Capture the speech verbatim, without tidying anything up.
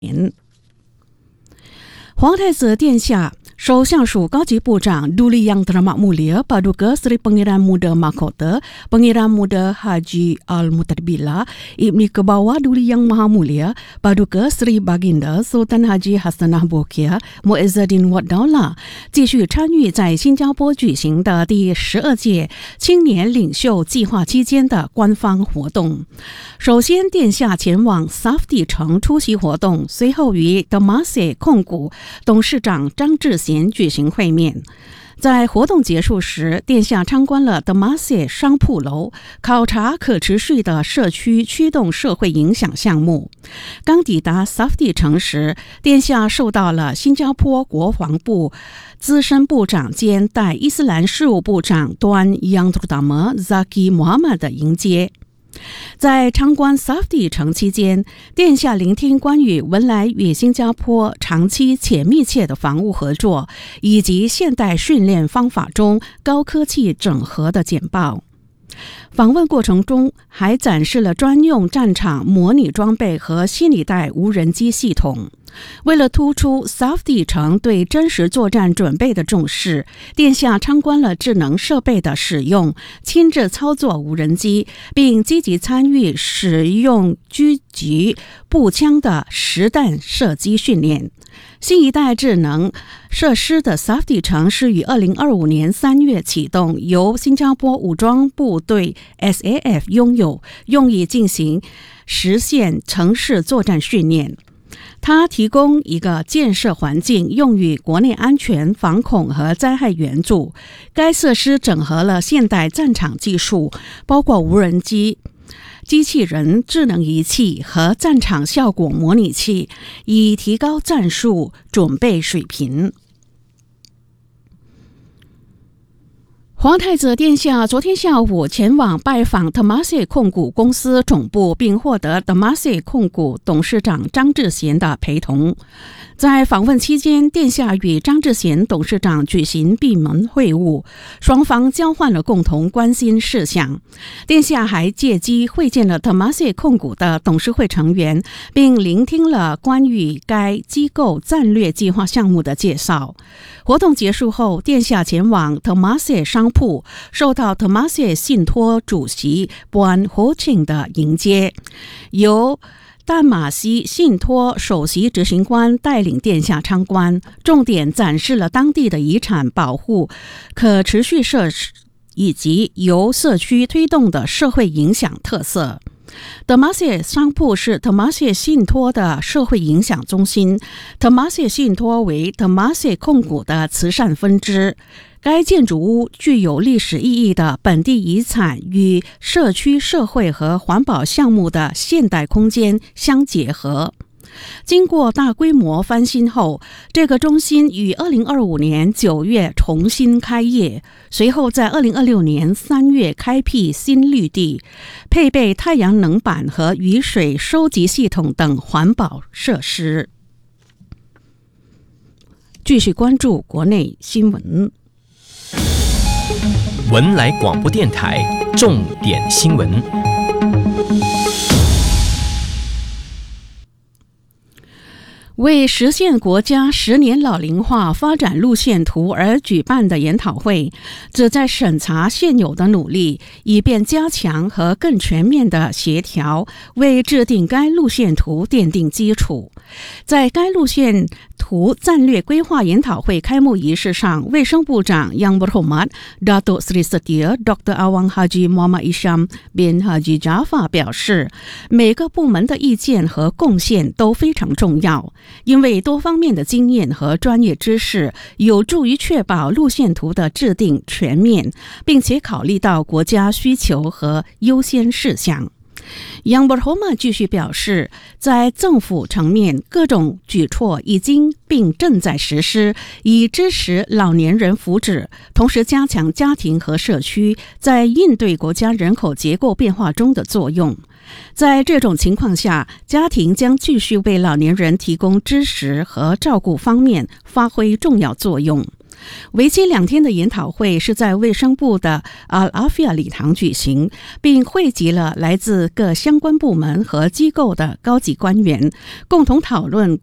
皇太子殿下首相署高级部长 Duli Yang Terhormat Mulia Paduka Seri Pangeran Muda Mahkota Pangeran Muda Haji Al-Mutadbila Ibni Kebawah Duli Yang Maha Mulia Paduka Seri Baginda Sultan Haji Hassanah Bolkiah Muizzuddin Wad Daulah 继续参与在新加坡举行的第十二届青年领袖计划期间的官方活动。首先，殿下前往 Safety 城出席活动，随后与 Temasek 控股董事长张志贤举行会面。在活动结束时，殿下参观了 Temasek 商铺楼，考察可持续的社区驱动社会影响项目。刚抵达 Safety 城时，殿下受到了新加坡国防部资深部长兼代伊斯兰事务部长端 Yang Terutama Zaki Muhammad 的迎接。在参观 Safety 城期间，殿下聆听关于文莱与新加坡长期且密切的防务合作，以及现代训练方法中高科技整合的简报。访问过程中还展示了专用战场模拟装备和新一代无人机系统。为了突出 Safety 城对真实作战准备的重视，殿下参观了智能设备的使用，亲自操作无人机，并积极参与使用狙击步枪的实弹射击训练。新一代智能设施的 Safety 城是于二零二五年三月启动，由新加坡武装部队 S A F 拥有，用以进行实现城市作战训练。它提供一个建设环境，用于国内安全防恐和灾害援助。该设施整合了现代战场技术，包括无人机、机器人、智能仪器和战场效果模拟器，以提高战术准备水平。皇太子殿下昨天下午前往拜访 Temasek 控股公司总部，并获得 Temasek 控股董事长张志贤的陪同。在访问期间，殿下与张志贤董事长举行闭门会晤，双方交换了共同关心事项。殿下还借机会见了 Temasek 控股的董事会成员，并聆听了关于该机构战略计划项目的介绍。活动结束后，殿下前往 Temasek 商铺，受到 Temasek 信托主席 Puan Ho Ching 的迎接，由淡马锡信托首席执行官带领殿下参观，重点展示了当地的遗产保护、可持续设施以及由社区推动的社会影响特色。Temasek 商铺是 Temasek 信托的社会影响中心。Temasek 信托为 Temasek 控股的慈善分支。该建筑物具有历史意义的本地遗产与社区社会和环保项目的现代空间相结合。经过大规模翻新后，这个中心于二零二五年九月重新开业，随后在二零二六年三月开辟新绿地，配备太阳能板和雨水收集系统等环保设施。继续关注国内新闻。 文莱广播电台重点新闻。 为实现国家十年老龄化发展路线图而举办的研讨会，旨在审查现有的努力，以便加强和更全面的协调，为制定该路线图奠定基础。在该路线图战略规划研讨会开幕仪式上，卫生部长 Yang Berhormat Datuk Seri Setia Doktor Awang Haji Muhammad Isham bin Haji Jaafar 表示，每个部门的意见和贡献都非常重要，因为多方面的经验和专业知识有助于确保路线图的制定全面，并且考虑到国家需求和优先事项。Yang Berhormat 继续表示，在政府层面，各种举措已经并正在实施，以支持老年人福祉，同时加强家庭和社区在应对国家人口结构变化中的作用。在这种情况下，家庭将继续为老年人提供支持和照顾方面发挥重要作用。 为期两天的研讨会是在卫生部的阿阿菲亚礼堂举行，并汇集了来自各相关部门和机构的高级官员，共同讨论